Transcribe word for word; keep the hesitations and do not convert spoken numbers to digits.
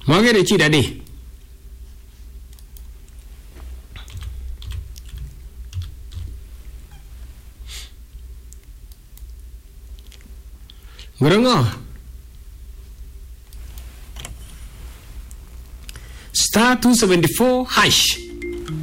Mogere chi daddy. Gurango. Star two seventy-four hash.